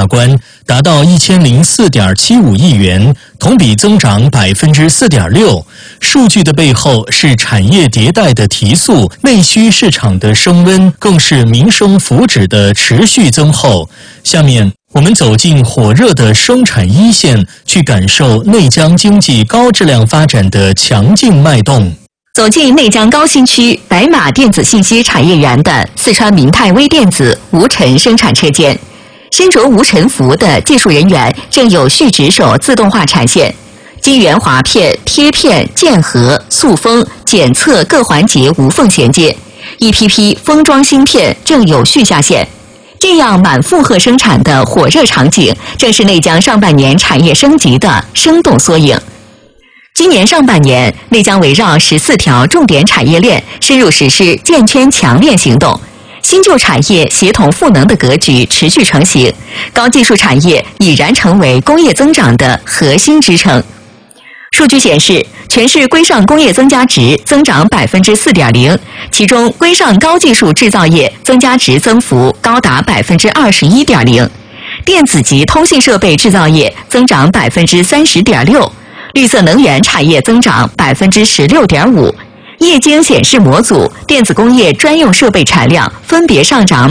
大关，达到1004.75亿元，同比增长4.6%。数据的背后是产业迭代的提速、内需市场的升温，更是民生福祉的持续增厚。下面我们走进火热的生产一线，去感受内江经济高质量发展的强劲脉动。 走进内江高新区白马电子信息产业园的四川明泰微电子无尘生产车间，身着无尘服的技术人员正有序值守自动化产线，晶圆划片、贴片、键合、塑封、检测各环节无缝衔接，一批批封装芯片正有序下线。这样满负荷生产的火热场景，正是内江上半年产业升级的生动缩影。今年上半年，内江围绕14条重点产业链深入实施建圈强链行动，新旧产业协同赋能的格局持续成型，高技术产业已然成为工业增长的核心支撑。数据显示，全市规上工业增加值增长4.0%，其中规上高技术制造业增加值增幅高达21.0%，电子及通信设备制造业增长30.6%。绿色能源产业增长16.5%，液晶显示模组、电子工业专用设备产量分别上涨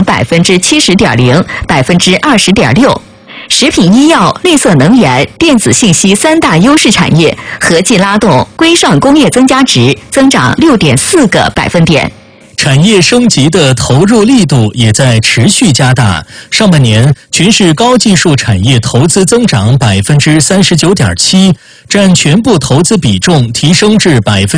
70.0%、20.6%。食品医药、绿色能源、电子信息三大优势产业合计拉动规上工业增加值增长6.4个百分点。 产业升级的投入力度也在持续加大。上半年，全市高技术产业投资增长39.7%，占全部投资比重提升至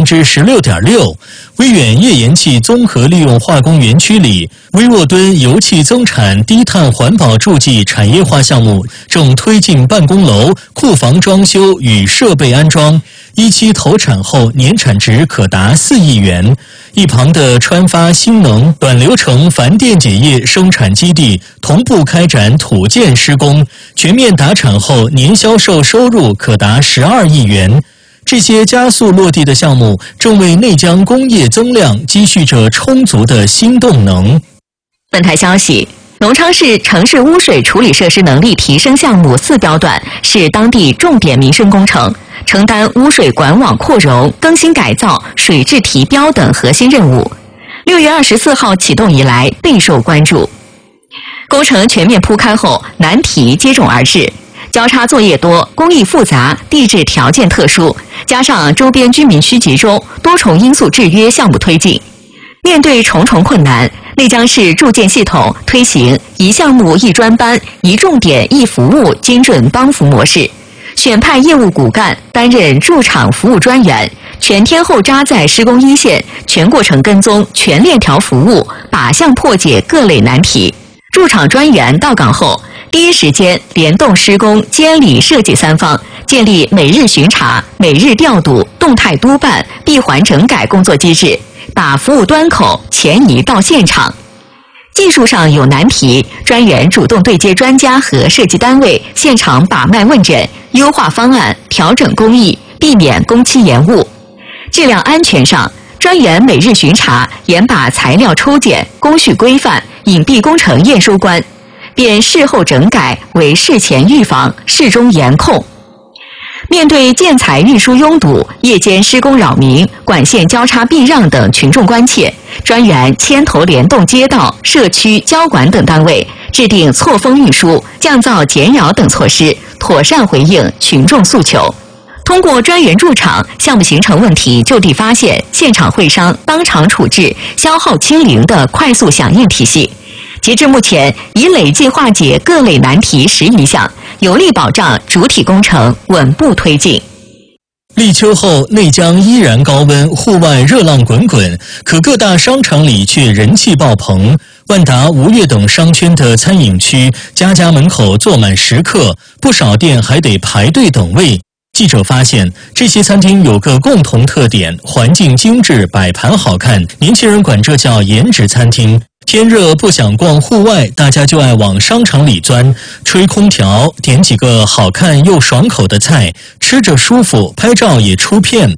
16.6%。威远页岩气综合利用化工园区里，威沃敦油气增产低碳环保助剂产业化项目正推进办公楼、库房装修与设备安装，一期投产后年产值可达4亿元。一旁的川发新能短流程钒电解液生产基地同步开展土建施工，全面达产后年销售收入可达12亿元。这些加速落地的项目正为内江工业增量积蓄着充足的新动能。 本台消息，隆昌市城市污水处理设施能力提升项目4标段是当地重点民生工程，承担污水管网扩容、更新改造、水质提标等核心任务。6月24号启动以来备受关注。工程全面铺开后，难题接踵而至，交叉作业多，工艺复杂，地质条件特殊，加上周边居民区集中，多重因素制约项目推进。面对重重困难，内江市住建系统推行一项目一专班、一重点一服务精准帮扶模式，选派业务骨干担任驻场服务专员，全天候扎在施工一线，全过程跟踪，全链条服务，靶向破解各类难题。驻场专员到岗后，第一时间联动施工、监理、设计三方，建立每日巡查、每日调度、动态督办、闭环整改工作机制，把服务端口前移到现场。技术上有难题，专员主动对接专家和设计单位，现场把脉问诊，优化方案，调整工艺，避免工期延误。质量安全上，专员每日巡查，严把材料抽检、工序规范、隐蔽工程验收关，变事后整改为事前预防、事中严控。面对建材运输拥堵、夜间施工扰民、管线交叉避让等群众关切，专员牵头联动街道、社区、交管等单位，制定错峰运输、降噪减扰等措施，妥善回应群众诉求。通过专员驻场，项目形成问题就地发现、现场会商、当场处置、消耗清零的快速响应体系。截至目前，已累计化解各类难题11项，有力保障主体工程稳步推进。 立秋后，内江依然高温，户外热浪滚滚，可各大商场里却人气爆棚。万达、吴越等商圈的餐饮区，家家门口坐满食客，不少店还得排队等位。记者发现，这些餐厅有个共同特点：环境精致，摆盘好看。年轻人管这叫颜值餐厅。天热不想逛户外，大家就爱往商场里钻，吹空调，点几个好看又爽口的菜，吃着舒服，拍照也出片。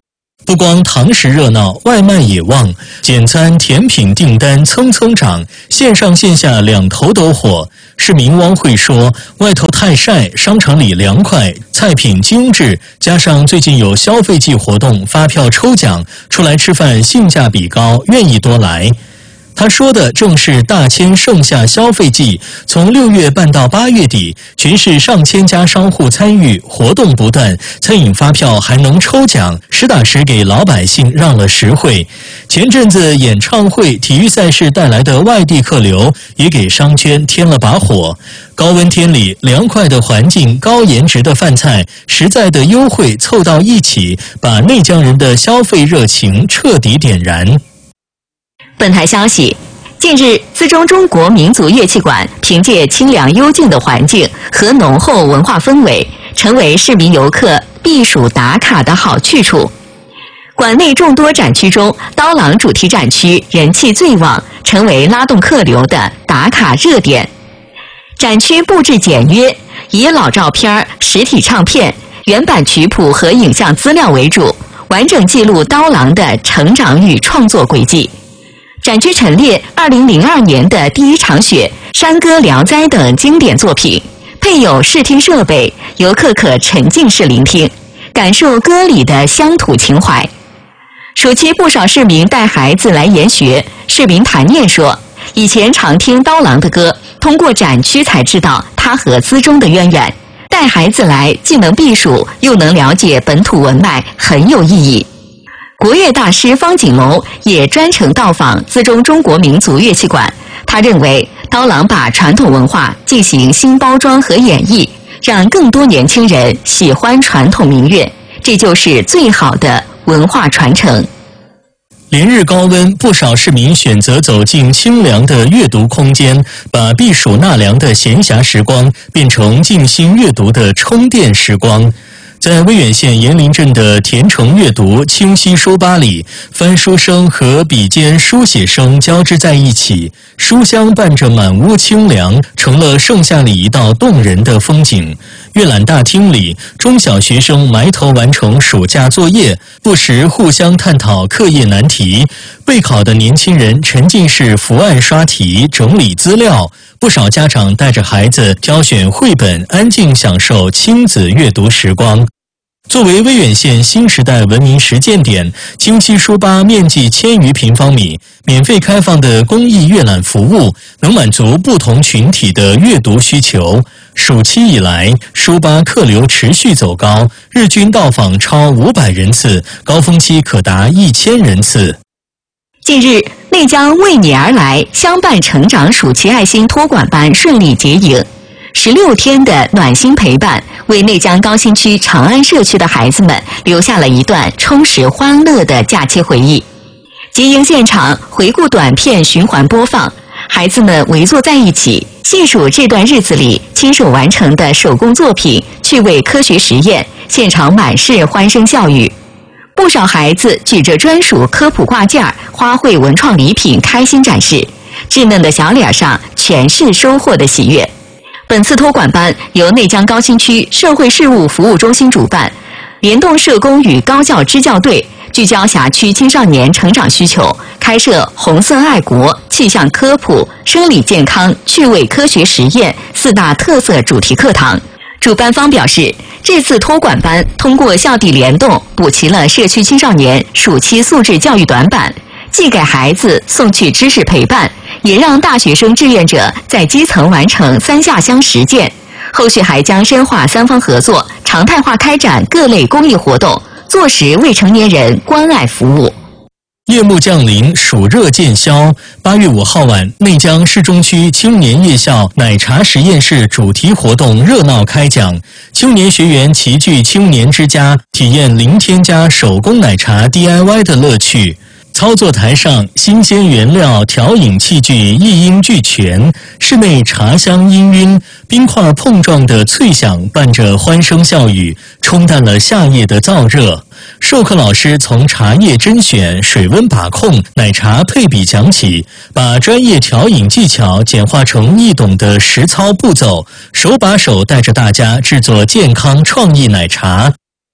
不光堂食热闹，外卖也旺，简餐、甜品订单蹭蹭涨，线上线下两头都火。市民汪慧说，外头太晒，商场里凉快，菜品精致，加上最近有消费季活动，发票抽奖，出来吃饭性价比高，愿意多来。他说的正是大千盛夏消费季，从6月办到8月底，全市上千家商户参与，活动不断，餐饮发票还能抽奖，实打实给老百姓让了实惠。前阵子演唱会、体育赛事带来的外地客流，也给商圈添了把火。高温天里，凉快的环境、高颜值的饭菜、实在的优惠凑到一起，把内江人的消费热情彻底点燃。 本台消息，近日，资中中国民族乐器馆凭借清凉幽静的环境和浓厚文化氛围，成为市民游客避暑打卡的好去处。馆内众多展区中，刀郎主题展区人气最旺，成为拉动客流的打卡热点。展区布置简约，以老照片、实体唱片、原版曲谱和影像资料为主，完整记录刀郎的成长与创作轨迹。展区陈列2002年的《第一场雪》《山歌聊斋》等经典作品，配有视听设备，游客可沉浸式聆听，感受歌里的乡土情怀。暑期不少市民带孩子来研学，市民谭念说，以前常听刀郎的歌，通过展区才知道他和资中的渊源，带孩子来既能避暑，又能了解本土文脉，很有意义。国乐大师方锦龙也专程到访资中中国民族乐器馆，他认为刀郎把传统文化进行新包装和演绎，让更多年轻人喜欢传统民乐，这就是最好的文化传承。 连日高温，不少市民选择走进清凉的阅读空间，把避暑纳凉的闲暇时光变成静心阅读的充电时光。在威远县岩林镇的田城阅读清溪书吧里，翻书声和笔尖书写声交织在一起，书香伴着满屋清凉，成了盛夏里一道动人的风景。阅览大厅里，中小学生埋头完成暑假作业，不时互相探讨课业难题；备考的年轻人沉浸式伏案刷题、整理资料。不少家长带着孩子挑选绘本，安静享受亲子阅读时光。作为威远县新时代文明实践点，清溪书吧面积1000余平方米，免费开放的公益阅览服务，能满足不同群体的阅读需求。暑期以来，书吧客流持续走高，日均到访超500人次，高峰期可达1000人次。 近日，内江为你而来相伴成长暑期爱心托管班顺利结营，16天的暖心陪伴，为内江高新区长安社区的孩子们留下了一段充实欢乐的假期回忆。结营现场回顾短片循环播放，孩子们围坐在一起，细数这段日子里亲手完成的手工作品、趣味科学实验，现场满是欢声笑语。不少孩子举着专属科普挂件、花卉文创礼品开心展示，稚嫩的小脸上全是收获的喜悦。本次托管班由内江高新区社会事务服务中心主办，联动社工与高教支教队，聚焦辖区青少年成长需求，开设红色爱国、气象科普、生理健康、趣味科学实验4大特色主题课堂。主办方表示，这次托管班通过校地联动，补齐了社区青少年暑期素质教育短板，既给孩子送去知识陪伴，也让大学生志愿者在基层完成3下乡实践。后续还将深化3方合作，常态化开展各类公益活动，坐实未成年人关爱服务。 夜幕降临，暑热渐消。8月5号晚，内江市中区青年夜校奶茶实验室主题活动热闹开讲，青年学员齐聚青年之家，体验零添加手工奶茶 DIY 的乐趣。操作台上，新鲜原料、调饮器具一应俱全，室内茶香氤氲，冰块碰撞的脆响伴着欢声笑语，冲淡了夏夜的燥热。授课老师从茶叶甄选、水温把控、奶茶配比讲起，把专业调饮技巧简化成易懂的实操步骤，手把手带着大家制作健康创意奶茶。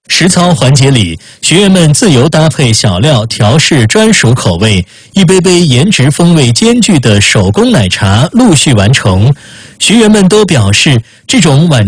实操环节里，学员们自由搭配小料调试专属口味，一杯杯颜值风味兼具的手工奶茶陆续完成。学员们都表示，这种晚